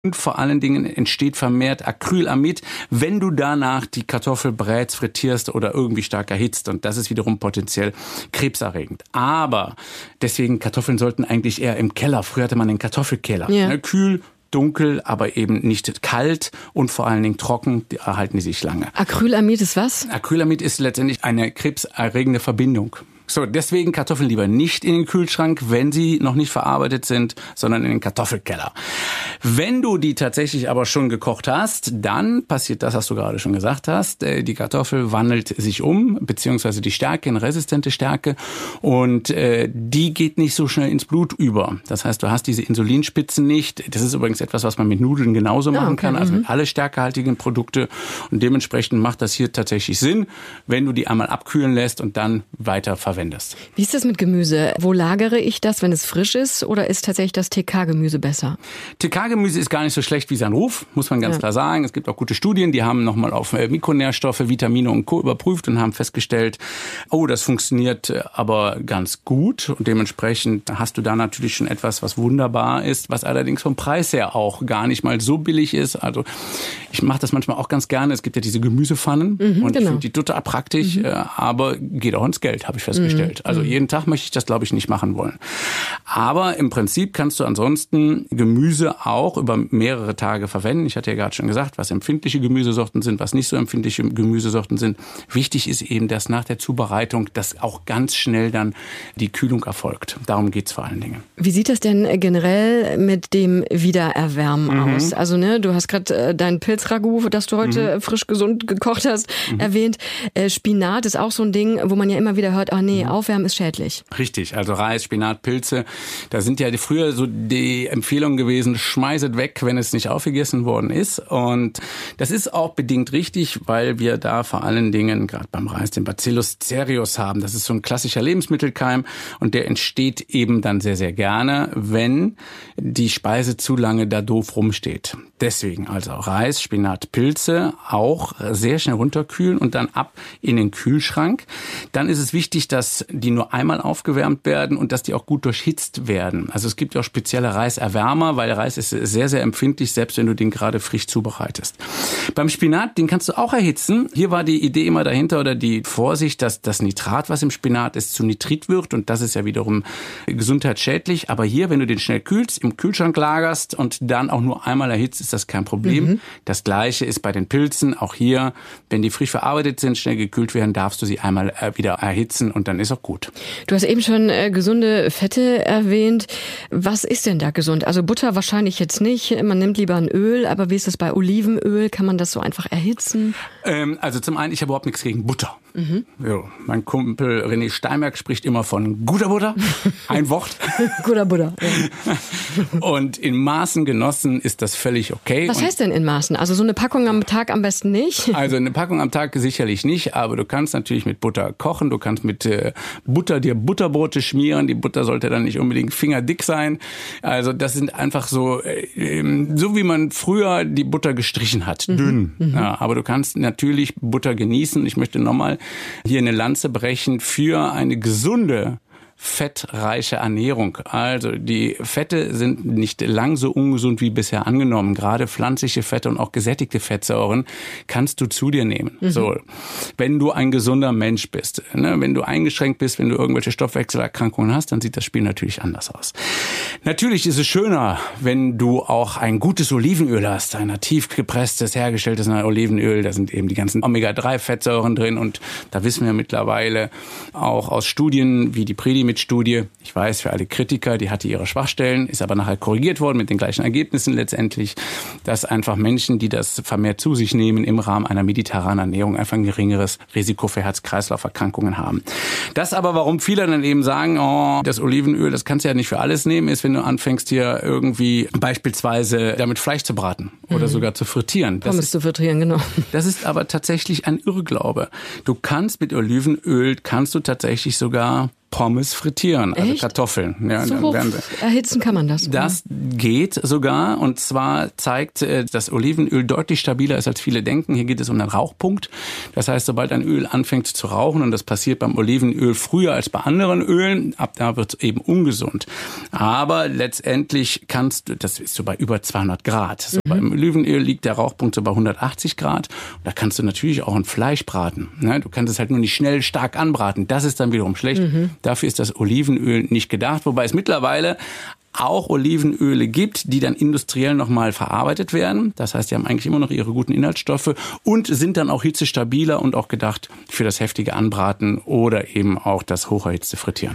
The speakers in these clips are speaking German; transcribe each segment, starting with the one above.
Und vor allen Dingen entsteht vermehrt Acrylamid, wenn du danach die Kartoffel brätst, frittierst oder irgendwie stark erhitzt. Und das ist wiederum potenziell krebserregend. Aber deswegen, Kartoffeln sollten eigentlich eher im Keller. Früher hatte man den Kartoffelkeller. Ja. Kühl, dunkel, aber eben nicht kalt und vor allen Dingen trocken, erhalten die sich lange. Acrylamid ist was? Acrylamid ist letztendlich eine krebserregende Verbindung. So, deswegen Kartoffeln lieber nicht in den Kühlschrank, wenn sie noch nicht verarbeitet sind, sondern in den Kartoffelkeller. Wenn du die tatsächlich aber schon gekocht hast, dann passiert das, was du gerade schon gesagt hast. Die Kartoffel wandelt sich um, beziehungsweise die Stärke in resistente Stärke, und die geht nicht so schnell ins Blut über. Das heißt, du hast diese Insulinspitzen nicht. Das ist übrigens etwas, was man mit Nudeln genauso machen kann, also mit alle stärkehaltigen Produkte. Und dementsprechend macht das hier tatsächlich Sinn, wenn du die einmal abkühlen lässt und dann weiter verwendest. Wie ist das mit Gemüse? Wo lagere ich das, wenn es frisch ist, oder ist tatsächlich das TK-Gemüse besser? TK-Gemüse ist gar nicht so schlecht wie sein Ruf, muss man ganz klar sagen. Es gibt auch gute Studien, die haben nochmal auf Mikronährstoffe, Vitamine und Co. überprüft und haben festgestellt, oh, das funktioniert aber ganz gut. Und dementsprechend hast du da natürlich schon etwas, was wunderbar ist, was allerdings vom Preis her auch gar nicht mal so billig ist. Also ich mache das manchmal auch ganz gerne. Es gibt ja diese Gemüsepfannen und ich finde die total praktisch, aber geht auch ins Geld, habe ich festgestellt. Also jeden Tag möchte ich das, glaube ich, nicht machen wollen. Aber im Prinzip kannst du ansonsten Gemüse auch über mehrere Tage verwenden. Ich hatte ja gerade schon gesagt, was empfindliche Gemüsesorten sind, was nicht so empfindliche Gemüsesorten sind. Wichtig ist eben, dass nach der Zubereitung, dass auch ganz schnell dann die Kühlung erfolgt. Darum geht's vor allen Dingen. Wie sieht das denn generell mit dem Wiedererwärmen aus? Also du hast gerade dein Pilzragout, das du heute frisch gesund gekocht hast, erwähnt. Spinat ist auch so ein Ding, wo man ja immer wieder hört, aufwärmen ist schädlich. Richtig, also Reis, Spinat, Pilze, da sind ja früher so die Empfehlungen gewesen, schmeißet weg, wenn es nicht aufgegessen worden ist. Und das ist auch bedingt richtig, weil wir da vor allen Dingen, gerade beim Reis, den Bacillus cereus haben. Das ist so ein klassischer Lebensmittelkeim und der entsteht eben dann sehr, sehr gerne, wenn die Speise zu lange da doof rumsteht. Deswegen also Reis, Spinat, Pilze auch sehr schnell runterkühlen und dann ab in den Kühlschrank. Dann ist es wichtig, dass die nur einmal aufgewärmt werden und dass die auch gut durchhitzt werden. Also es gibt ja auch spezielle Reiserwärmer, weil der Reis ist sehr, sehr empfindlich, selbst wenn du den gerade frisch zubereitest. Beim Spinat, den kannst du auch erhitzen. Hier war die Idee immer dahinter oder die Vorsicht, dass das Nitrat, was im Spinat ist, zu Nitrit wird und das ist ja wiederum gesundheitsschädlich. Aber hier, wenn du den schnell kühlst, im Kühlschrank lagerst und dann auch nur einmal erhitzt, ist das kein Problem. Das Gleiche ist bei den Pilzen. Auch hier, wenn die frisch verarbeitet sind, schnell gekühlt werden, darfst du sie einmal wieder erhitzen und dann ist auch gut. Du hast eben schon gesunde Fette erwähnt. Was ist denn da gesund? Also Butter wahrscheinlich jetzt nicht. Man nimmt lieber ein Öl. Aber wie ist das bei Olivenöl? Kann man das so einfach erhitzen? Also zum einen, ich habe überhaupt nichts gegen Butter. Jo, mein Kumpel René Steinberg spricht immer von guter Butter. Ein Wort. Guter Butter. Ja. Und in Maßen genossen ist das völlig okay. Was heißt denn in Maßen? Also so eine Packung am Tag am besten nicht? Also eine Packung am Tag sicherlich nicht, aber du kannst natürlich mit Butter kochen. Du kannst mit Butter dir Butterbrote schmieren. Die Butter sollte dann nicht unbedingt fingerdick sein. Also das sind einfach so wie man früher die Butter gestrichen hat, dünn. Ja, aber du kannst natürlich Butter genießen. Ich möchte nochmal hier eine Lanze brechen für eine gesunde, fettreiche Ernährung. Also die Fette sind nicht lang so ungesund wie bisher angenommen. Gerade pflanzliche Fette und auch gesättigte Fettsäuren kannst du zu dir nehmen. So, wenn du ein gesunder Mensch bist, wenn du eingeschränkt bist, wenn du irgendwelche Stoffwechselerkrankungen hast, dann sieht das Spiel natürlich anders aus. Natürlich ist es schöner, wenn du auch ein gutes Olivenöl hast, ein nativ gepresstes, hergestelltes Olivenöl. Da sind eben die ganzen Omega-3-Fettsäuren drin und da wissen wir mittlerweile auch aus Studien wie die Predimed-Studie, ich weiß, für alle Kritiker, die hatte ihre Schwachstellen, ist aber nachher korrigiert worden mit den gleichen Ergebnissen letztendlich, dass einfach Menschen, die das vermehrt zu sich nehmen, im Rahmen einer mediterranen Ernährung einfach ein geringeres Risiko für Herz-Kreislauf-Erkrankungen haben. Das aber, warum viele dann eben sagen, oh, das Olivenöl, das kannst du ja nicht für alles nehmen, ist, wenn du anfängst hier irgendwie beispielsweise damit Fleisch zu braten oder sogar zu frittieren. Pommes zu frittieren, genau. Das ist aber tatsächlich ein Irrglaube. Du kannst mit Olivenöl, tatsächlich sogar Pommes frittieren, also Echt? Kartoffeln. Ja, So hoch erhitzen kann man das? Das geht sogar, und zwar zeigt, dass Olivenöl deutlich stabiler ist, als viele denken. Hier geht es um den Rauchpunkt. Das heißt, sobald ein Öl anfängt zu rauchen, und das passiert beim Olivenöl früher als bei anderen Ölen, ab da wird es eben ungesund. Aber letztendlich das ist so bei über 200 Grad. So beim Olivenöl liegt der Rauchpunkt so bei 180 Grad. Und da kannst du natürlich auch ein Fleisch braten. Ne? Du kannst es halt nur nicht schnell stark anbraten. Das ist dann wiederum schlecht. Dafür ist das Olivenöl nicht gedacht, wobei es mittlerweile auch Olivenöle gibt, die dann industriell nochmal verarbeitet werden. Das heißt, die haben eigentlich immer noch ihre guten Inhaltsstoffe und sind dann auch hitzestabiler und auch gedacht für das heftige Anbraten oder eben auch das hocherhitzte Frittieren.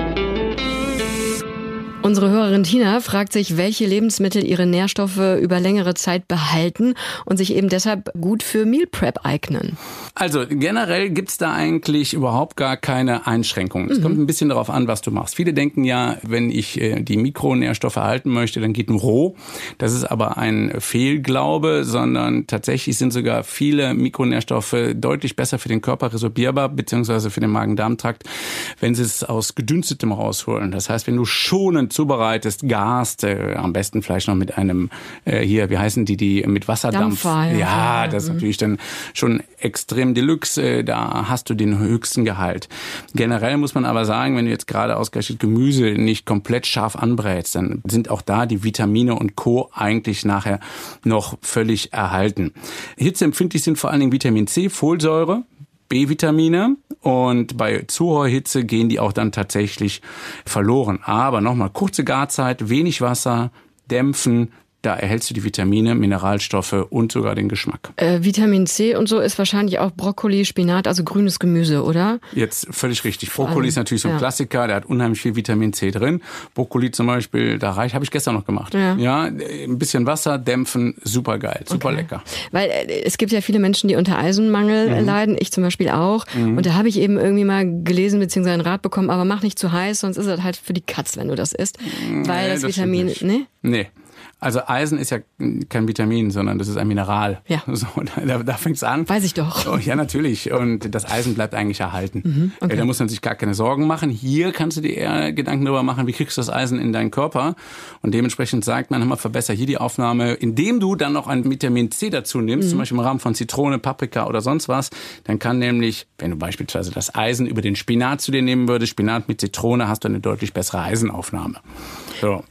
Unsere Hörerin Tina fragt sich, welche Lebensmittel ihre Nährstoffe über längere Zeit behalten und sich eben deshalb gut für Meal Prep eignen. Also generell gibt's da eigentlich überhaupt gar keine Einschränkungen. Es kommt ein bisschen darauf an, was du machst. Viele denken ja, wenn ich die Mikronährstoffe erhalten möchte, dann geht nur roh. Das ist aber ein Fehlglaube, sondern tatsächlich sind sogar viele Mikronährstoffe deutlich besser für den Körper resorbierbar, beziehungsweise für den Magen-Darm-Trakt, wenn sie es aus Gedünstetem rausholen. Das heißt, wenn du schonend zubereitest, garst, am besten vielleicht noch mit einem, wie heißen die mit Wasserdampf. Dampfer, ja, das ist natürlich dann schon extrem Deluxe, da hast du den höchsten Gehalt. Generell muss man aber sagen, wenn du jetzt gerade ausgerechnet Gemüse nicht komplett scharf anbrätst, dann sind auch da die Vitamine und Co. eigentlich nachher noch völlig erhalten. Hitzeempfindlich sind vor allen Dingen Vitamin C, Folsäure, B-Vitamine, und bei zu hoher Hitze gehen die auch dann tatsächlich verloren. Aber nochmal, kurze Garzeit, wenig Wasser, dämpfen, da erhältst du die Vitamine, Mineralstoffe und sogar den Geschmack. Vitamin C und so ist wahrscheinlich auch Brokkoli, Spinat, also grünes Gemüse, oder? Jetzt völlig richtig. Brokkoli ist natürlich so ein Klassiker, der hat unheimlich viel Vitamin C drin. Brokkoli zum Beispiel, habe ich gestern noch gemacht. Ja, ein bisschen Wasser, dämpfen, super geil, super lecker. Weil es gibt ja viele Menschen, die unter Eisenmangel leiden, ich zum Beispiel auch. Und da habe ich eben irgendwie mal gelesen bzw. einen Rat bekommen, aber mach nicht zu heiß, sonst ist es halt für die Katz, wenn du das isst. Weil das Vitamin, Nee. Also Eisen ist ja kein Vitamin, sondern das ist ein Mineral. Ja. So, da fängt's an. Weiß ich doch. Oh, ja, natürlich. Und das Eisen bleibt eigentlich erhalten. Okay. Da muss man sich gar keine Sorgen machen. Hier kannst du dir eher Gedanken darüber machen, wie kriegst du das Eisen in deinen Körper. Und dementsprechend sagt man, verbessere hier die Aufnahme, indem du dann noch ein Vitamin C dazu nimmst, zum Beispiel im Rahmen von Zitrone, Paprika oder sonst was. Dann kann nämlich, wenn du beispielsweise das Eisen über den Spinat zu dir nehmen würdest, Spinat mit Zitrone, hast du eine deutlich bessere Eisenaufnahme. So.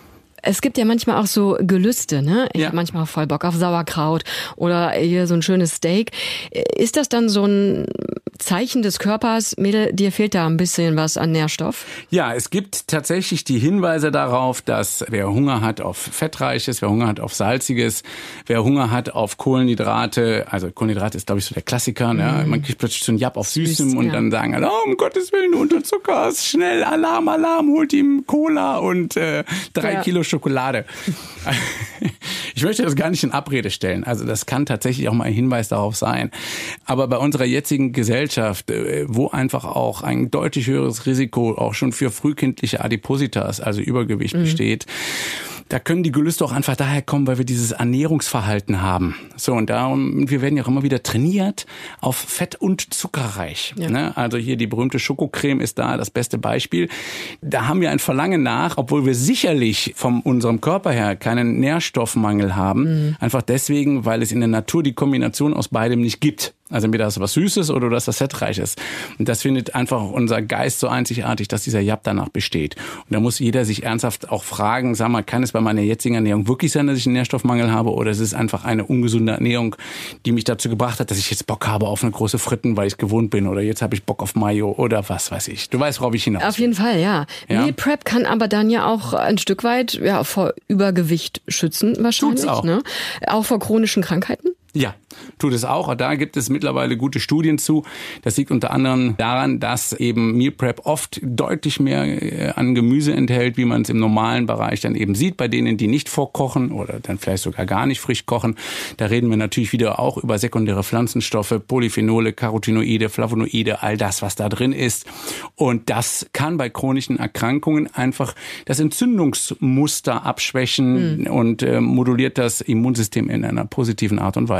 Es gibt ja manchmal auch so Gelüste, ne? Ich habe manchmal voll Bock auf Sauerkraut oder hier so ein schönes Steak. Ist das dann so ein Zeichen des Körpers, Mädel, dir fehlt da ein bisschen was an Nährstoff? Ja, es gibt tatsächlich die Hinweise darauf, dass wer Hunger hat auf Fettreiches, wer Hunger hat auf Salziges, wer Hunger hat auf Kohlenhydrate, also Kohlenhydrate ist, glaube ich, so der Klassiker, ne? Man kriegt plötzlich so einen Japp auf Süßem und dann sagen alle, um Gottes Willen, du unterzuckerst, schnell, Alarm, holt ihm Cola und 3 Kilo Schokolade. Ich möchte das gar nicht in Abrede stellen. Also das kann tatsächlich auch mal ein Hinweis darauf sein. Aber bei unserer jetzigen Gesellschaft, wo einfach auch ein deutlich höheres Risiko auch schon für frühkindliche Adipositas, also Übergewicht besteht, da können die Gelüste auch einfach daher kommen, weil wir dieses Ernährungsverhalten haben. So, und darum, wir werden ja auch immer wieder trainiert auf Fett und zuckerreich. Ja. Ne? Also hier die berühmte Schokocreme ist da das beste Beispiel. Da haben wir ein Verlangen nach, obwohl wir sicherlich von unserem Körper her keinen Nährstoffmangel haben. Einfach deswegen, weil es in der Natur die Kombination aus beidem nicht gibt. Also entweder hast du was Süßes oder du hast was Fettreiches. Und das findet einfach unser Geist so einzigartig, dass dieser Japp danach besteht. Und da muss jeder sich ernsthaft auch fragen, sag mal, kann es bei meiner jetzigen Ernährung wirklich sein, dass ich einen Nährstoffmangel habe, oder ist es einfach eine ungesunde Ernährung, die mich dazu gebracht hat, dass ich jetzt Bock habe auf eine große Fritten, weil ich es gewohnt bin, oder jetzt habe ich Bock auf Mayo oder was weiß ich. Du weißt, worauf ich hinaus will. Auf jeden Fall, ja. Meal Prep kann aber dann ja auch ein Stück weit vor Übergewicht schützen wahrscheinlich. Tut's auch. Ne? Auch vor chronischen Krankheiten? Ja, tut es auch. Da gibt es mittlerweile gute Studien zu. Das liegt unter anderem daran, dass eben Meal Prep oft deutlich mehr an Gemüse enthält, wie man es im normalen Bereich dann eben sieht, bei denen, die nicht vorkochen oder dann vielleicht sogar gar nicht frisch kochen. Da reden wir natürlich wieder auch über sekundäre Pflanzenstoffe, Polyphenole, Carotinoide, Flavonoide, all das, was da drin ist. Und das kann bei chronischen Erkrankungen einfach das Entzündungsmuster abschwächen und moduliert das Immunsystem in einer positiven Art und Weise.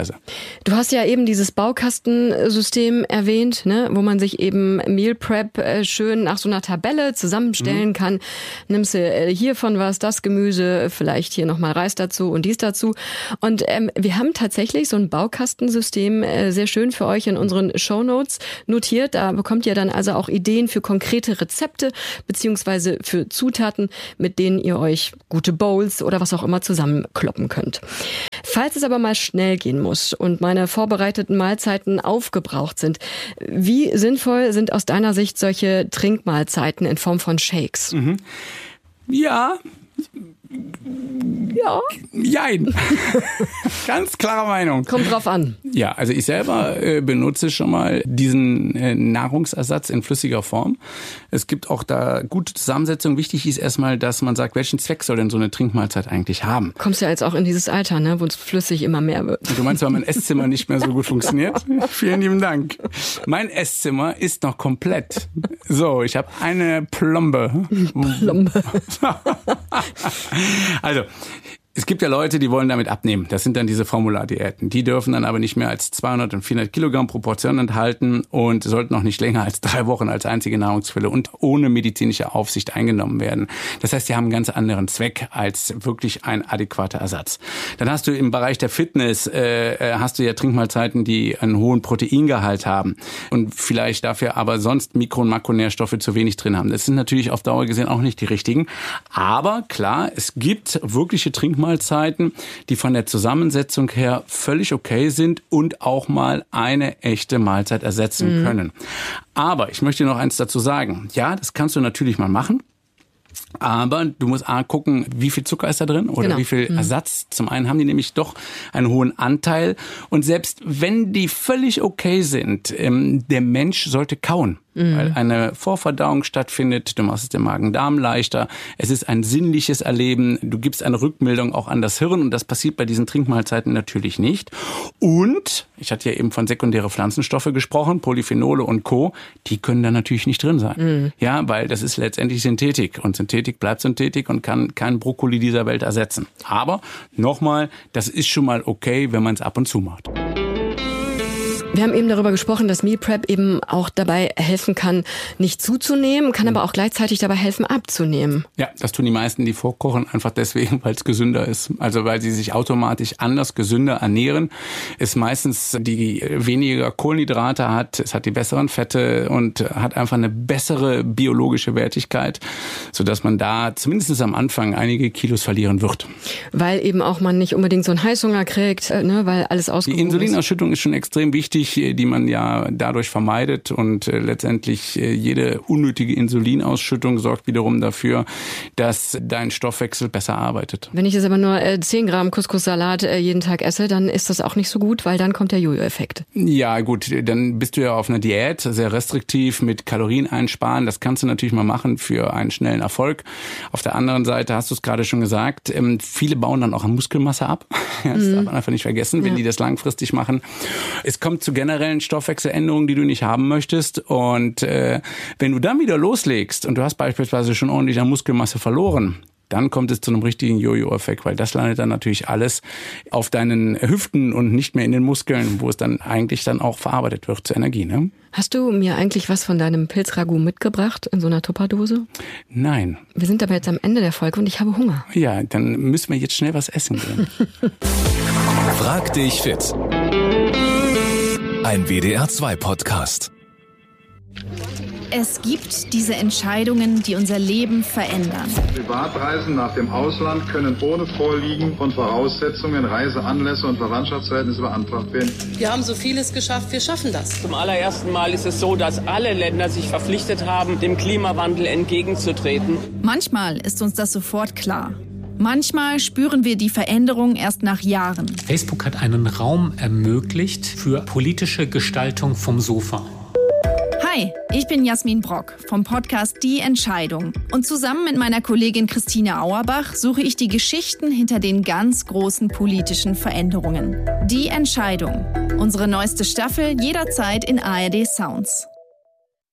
beispielsweise. Du hast ja eben dieses Baukastensystem erwähnt, ne, wo man sich eben Meal Prep schön nach so einer Tabelle zusammenstellen kann. Nimmst du hiervon was, das Gemüse, vielleicht hier nochmal Reis dazu und dies dazu. Und wir haben tatsächlich so ein Baukastensystem sehr schön für euch in unseren Shownotes notiert. Da bekommt ihr dann also auch Ideen für konkrete Rezepte beziehungsweise für Zutaten, mit denen ihr euch gute Bowls oder was auch immer zusammenkloppen könnt. Falls es aber mal schnell gehen muss und meine vorbereiteten Mahlzeiten aufgebraucht sind, wie sinnvoll sind aus deiner Sicht solche Trinkmahlzeiten in Form von Shakes? Ja. Jein. Ganz klare Meinung. Kommt drauf an. Ja, also ich selber benutze schon mal diesen Nahrungsersatz in flüssiger Form. Es gibt auch da gute Zusammensetzung. Wichtig ist erstmal, dass man sagt, welchen Zweck soll denn so eine Trinkmahlzeit eigentlich haben? Kommst ja jetzt auch in dieses Alter, ne, wo es flüssig immer mehr wird. Du meinst, weil mein Esszimmer nicht mehr so gut funktioniert? Vielen lieben Dank. Mein Esszimmer ist noch komplett. So, ich habe eine Plombe. Also, es gibt ja Leute, die wollen damit abnehmen. Das sind dann diese Formulardiäten. Die dürfen dann aber nicht mehr als 200 und 400 Kilogramm pro Portion enthalten und sollten auch nicht länger als 3 Wochen als einzige Nahrungsquelle und ohne medizinische Aufsicht eingenommen werden. Das heißt, die haben einen ganz anderen Zweck als wirklich ein adäquater Ersatz. Dann hast du im Bereich der Fitness, hast du ja Trinkmahlzeiten, die einen hohen Proteingehalt haben und vielleicht dafür aber sonst Mikro- und Makronährstoffe zu wenig drin haben. Das sind natürlich auf Dauer gesehen auch nicht die richtigen. Aber klar, es gibt wirkliche Trinkmahlzeiten, die von der Zusammensetzung her völlig okay sind und auch mal eine echte Mahlzeit ersetzen können. Aber ich möchte noch eins dazu sagen. Ja, das kannst du natürlich mal machen. Aber du musst gucken, wie viel Zucker ist da drin oder wie viel Ersatz. Zum einen haben die nämlich doch einen hohen Anteil. Und selbst wenn die völlig okay sind, der Mensch sollte kauen. Weil eine Vorverdauung stattfindet, du machst es dem Magen-Darm leichter, es ist ein sinnliches Erleben, du gibst eine Rückmeldung auch an das Hirn und das passiert bei diesen Trinkmahlzeiten natürlich nicht. Und, ich hatte ja eben von sekundäre Pflanzenstoffe gesprochen, Polyphenole und Co., die können da natürlich nicht drin sein. Ja, weil das ist letztendlich Synthetik und Synthetik bleibt Synthetik und kann kein Brokkoli dieser Welt ersetzen. Aber, nochmal, das ist schon mal okay, wenn man es ab und zu macht. Wir haben eben darüber gesprochen, dass Meal Prep eben auch dabei helfen kann, nicht zuzunehmen, kann aber auch gleichzeitig dabei helfen, abzunehmen. Ja, das tun die meisten, die vorkochen, einfach deswegen, weil es gesünder ist. Also weil sie sich automatisch anders gesünder ernähren. Es meistens die weniger Kohlenhydrate hat, es hat die besseren Fette und hat einfach eine bessere biologische Wertigkeit, sodass man da zumindest am Anfang einige Kilos verlieren wird. Weil eben auch man nicht unbedingt so einen Heißhunger kriegt, ne, weil alles ausgewogen ist. Die Insulinausschüttung ist schon extrem wichtig, die man ja dadurch vermeidet und letztendlich jede unnötige Insulinausschüttung sorgt wiederum dafür, dass dein Stoffwechsel besser arbeitet. Wenn ich jetzt aber nur 10 Gramm Couscous-Salat jeden Tag esse, dann ist das auch nicht so gut, weil dann kommt der Jojo-Effekt. Ja gut, dann bist du ja auf einer Diät, sehr restriktiv mit Kalorien einsparen. Das kannst du natürlich mal machen für einen schnellen Erfolg. Auf der anderen Seite hast du es gerade schon gesagt, viele bauen dann auch an Muskelmasse ab. Das darf man einfach nicht vergessen, wenn die das langfristig machen. Es kommt zu generellen Stoffwechseländerungen, die du nicht haben möchtest. Und wenn du dann wieder loslegst und du hast beispielsweise schon ordentlich an Muskelmasse verloren, dann kommt es zu einem richtigen Jojo-Effekt, weil das landet dann natürlich alles auf deinen Hüften und nicht mehr in den Muskeln, wo es dann eigentlich dann auch verarbeitet wird zur Energie. Ne? Hast du mir eigentlich was von deinem Pilzragout mitgebracht in so einer Tupperdose? Nein. Wir sind aber jetzt am Ende der Folge und ich habe Hunger. Ja, dann müssen wir jetzt schnell was essen gehen. Frag dich fit. Ein WDR2-Podcast. Es gibt diese Entscheidungen, die unser Leben verändern. Privatreisen nach dem Ausland können ohne Vorliegen von Voraussetzungen, Reiseanlässe und Verwandtschaftsverhältnisse beantragt werden. Wir haben so vieles geschafft, wir schaffen das. Zum allerersten Mal ist es so, dass alle Länder sich verpflichtet haben, dem Klimawandel entgegenzutreten. Manchmal ist uns das sofort klar. Manchmal spüren wir die Veränderung erst nach Jahren. Facebook hat einen Raum ermöglicht für politische Gestaltung vom Sofa. Hi, ich bin Jasmin Brock vom Podcast Die Entscheidung. Und zusammen mit meiner Kollegin Christine Auerbach suche ich die Geschichten hinter den ganz großen politischen Veränderungen. Die Entscheidung. Unsere neueste Staffel jederzeit in ARD Sounds.